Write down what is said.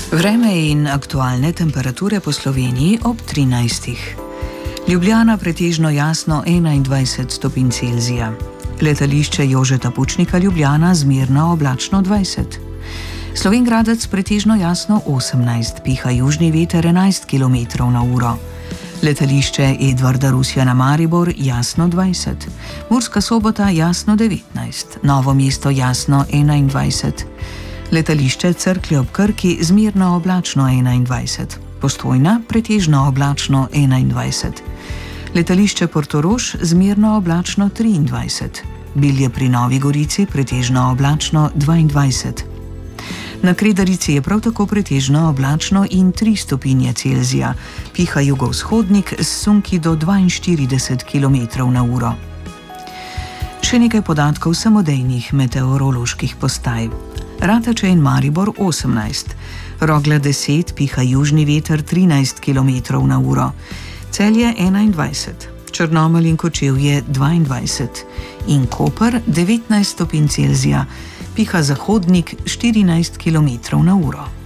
Vreme in aktualne temperature po Sloveniji ob 13. Ljubljana pretežno jasno 21 stopinj Celzija. Letališče Jožeta Pučnika Ljubljana zmerno oblačno 20. Slovenj Gradec pretežno jasno 18, piha južni veter 11 km/h. Letališče Edvarda Rusjana Maribor jasno 20, Murska Sobota jasno 19, Novo mesto jasno 21. Letališče Cerklje ob Krki zmerno oblačno 21, Postojna pretežno oblačno 21. Letališče Portorož zmerno oblačno 23, Bilje pri Novi Gorici pretežno oblačno 22. Na Kredarici je prav tako pretežno oblačno in 3 stopinje Celzija, piha jugovzhodnik s sunki do 42 km/h. Še nekaj podatkov samodejnih meteoroloških postaj. Rateče in Maribor 18, Rogla 10, piha južni veter 13 km/h, Celje 21, Črnomelj in Kočevje 22 in Koper 19 stopinj Celzija, piha zahodnik 14 km/h.